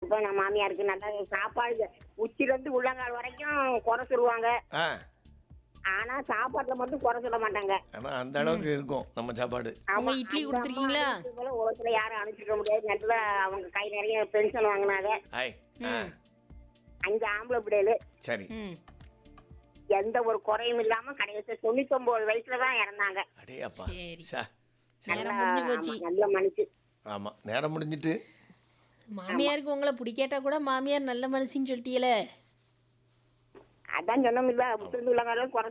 இருப்பேன். நான் மாமியாருக்கு நல்லா சாப்பாடு உச்சில இருந்து உள்ளங்கால் வரைக்கும் குறை சொல்லுவாங்க. ஆ ஆனா சாப்பாட்டுல மட்டும் குறை சொல்ல மாட்டாங்க. ஆனால் அந்த அளவுக்கு இருக்கும் நம்ம சாப்பாடு. ஆமா, இட்லி அந்த அம்மா கொடுத்துருக்கீங்களா? அனுப்பிச்சது போல உலகத்துல யாரும் அனுப்பிச்சிக்க முடியாது. நல்லா அவங்க கை நிறைய பென்ஷன் வாங்கினாங்க. ஹாய். ஆ 5 ஆம்பளை பிள்ளைகளு. சரி. ம். எந்த ஒரு குறையும் இல்லாம கடைசி 99 வயசுலதான் இறந்தாங்க. அடே அப்பா. சரி. சா நேரம் முடிஞ்சு போச்சு. ஆமா, நல்ல மனுஷி. ஆமாம், நேரம் முடிஞ்சிட்டு. மாமியாருக்கு உங்களை பிடிக்காட்டா கூட மாமியார் நல்ல மனுஷின்னு சொல்லிட்டீங்களே. அதான் சொன்னோம் இல்ல, உள்ளங்கால குறை